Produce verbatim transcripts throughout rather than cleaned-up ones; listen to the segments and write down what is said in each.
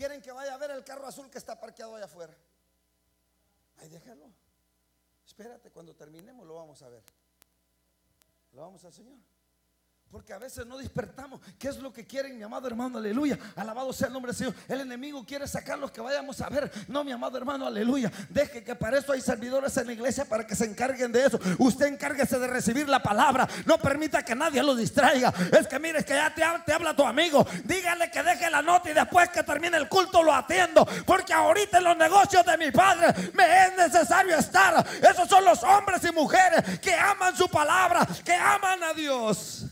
quieren que vaya a ver el carro azul que está parqueado allá afuera. Ahí déjalo. Espérate, cuando terminemos lo vamos a ver. Lo vamos al Señor. Porque a veces no despertamos. ¿Qué es lo que quieren, mi amado hermano? Aleluya. Alabado sea el nombre del Señor. El enemigo quiere sacarlos que vayamos a ver. No, mi amado hermano, aleluya. Deje que para eso hay servidores en la iglesia para que se encarguen de eso. Usted encárguese de recibir la palabra. No permita que nadie lo distraiga. Es que mire, es que ya te, te habla tu amigo. Dígale que deje la nota y después que termine el culto lo atiendo. Porque ahorita en los negocios de mi Padre me es necesario estar. Esos son los hombres y mujeres que aman su palabra, que aman a Dios.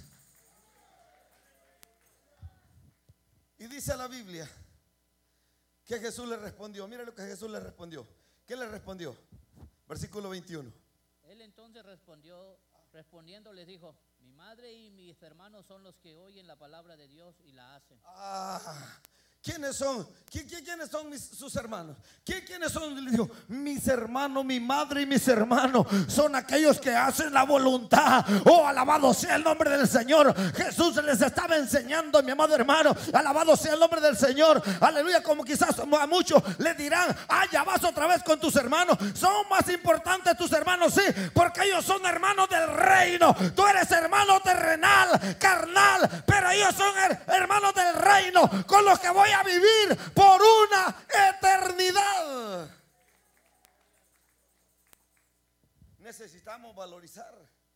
Y dice la Biblia que Jesús le respondió. Mira lo que Jesús le respondió. ¿Qué le respondió? Versículo veintiuno. Él entonces respondió, respondiendo les dijo: mi madre y mis hermanos son los que oyen la palabra de Dios y la hacen. Ah, ¿quiénes son? ¿Qui- qui- ¿Quiénes son mis, sus hermanos? ¿Qui- ¿Quiénes son? Le dijo, mis hermanos, mi madre y mis hermanos son aquellos que hacen la voluntad. Oh, alabado sea el nombre del Señor. Jesús les estaba enseñando, mi amado hermano. Alabado sea el nombre del Señor. Aleluya. Como quizás a muchos le dirán: ah, ya vas otra vez con tus hermanos. Son más importantes tus hermanos, sí, porque ellos son hermanos del reino. Tú eres hermano terrenal, carnal, pero ellos son her- hermanos del reino, con los que voy a vivir por una eternidad. Necesitamos valorizar.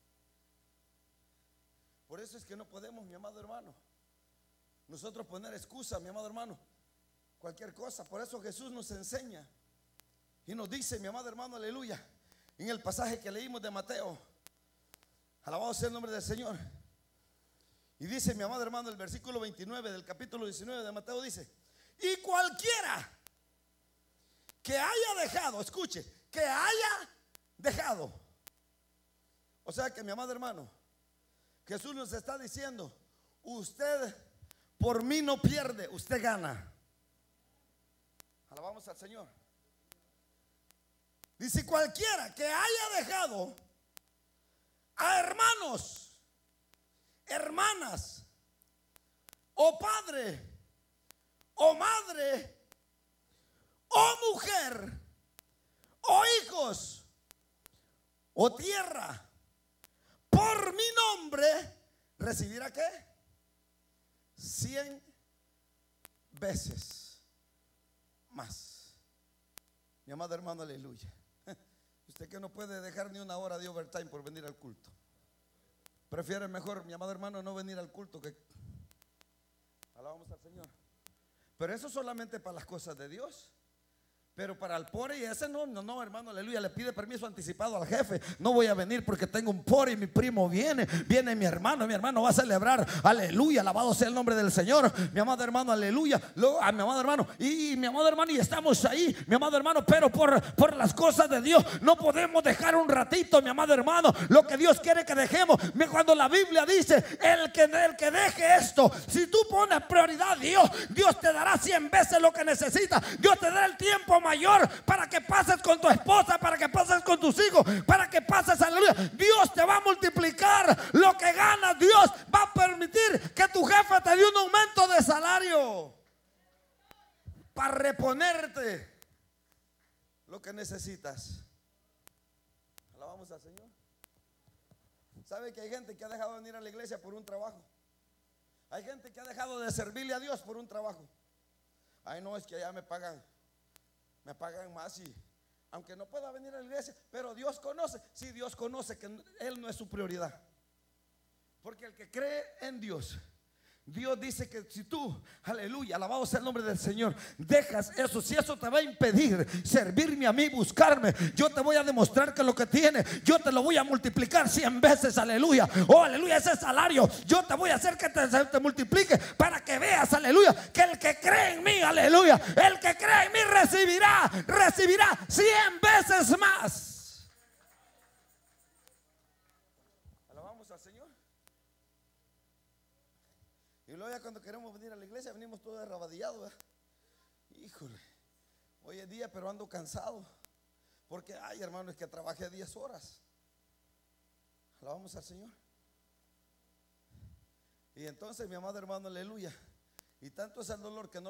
Por eso es que no podemos, mi amado hermano, nosotros poner excusa, mi amado hermano, cualquier cosa. Por eso Jesús nos enseña y nos dice, mi amado hermano, aleluya, en el pasaje que leímos de Mateo, alabado sea el nombre del Señor. Y dice, mi amado hermano, el versículo veintinueve del capítulo diecinueve de Mateo dice: y cualquiera que haya dejado, escuche, que haya dejado. O sea que, mi amado hermano, Jesús nos está diciendo: usted por mí no pierde, usted gana. Alabamos al Señor. Dice: cualquiera que haya dejado a hermanos, hermanas, o padre, o madre, o mujer, o hijos, o tierra, por mi nombre, recibirá ¿qué? Cien veces más. Mi amado hermano, aleluya. Usted que no puede dejar ni una hora de overtime por venir al culto. Prefiere mejor, mi amado hermano, no venir al culto que... Alabamos al Señor. Pero eso solamente para las cosas de Dios. Pero para el pobre y ese no, no, no, hermano, aleluya, le pide permiso anticipado al jefe. No voy a venir porque tengo un pobre y mi primo viene. Viene mi hermano, mi hermano va a celebrar. Aleluya, alabado sea el nombre del Señor. Mi amado hermano, aleluya. Luego, a mi amado hermano, y, y mi amado hermano, y estamos ahí, mi amado hermano. Pero por, por las cosas de Dios no podemos dejar un ratito, mi amado hermano, lo que Dios quiere que dejemos. Cuando la Biblia dice: el que, el que deje esto, si tú pones prioridad a Dios, Dios te dará cien veces lo que necesitas. Dios te dará el tiempo mayor para que pases con tu esposa, para que pases con tus hijos, para que pases, aleluya. Dios te va a multiplicar lo que ganas. Dios va a permitir que tu jefe te dé un aumento de salario para reponerte lo que necesitas. Alabamos al Señor. ¿Sabe que hay gente que ha dejado de venir a la iglesia por un trabajo? Hay gente que ha dejado de servirle a Dios por un trabajo. Ay, no, es que allá me pagan Me pagan más, y aunque no pueda venir a la iglesia, pero Dios conoce. Sí, Dios conoce que Él no es su prioridad. Porque el que cree en Dios, Dios dice que si tú, aleluya, alabado sea el nombre del Señor, dejas eso, si eso te va a impedir servirme a mí, buscarme, yo te voy a demostrar que lo que tienes, yo te lo voy a multiplicar cien veces, aleluya. Oh, aleluya, ese salario, yo te voy a hacer que te, te multiplique para que veas, aleluya, que el que cree en mí, aleluya, el que cree en mí recibirá, recibirá cien veces más. Alabamos al Señor. Y luego ya cuando queremos venir a la iglesia venimos todos arrabadillados. Híjole, hoy es día pero ando cansado. Porque, ay hermano, es que trabajé diez horas. Alabamos al Señor. Y entonces, mi amado hermano, aleluya. Y tanto es el dolor que no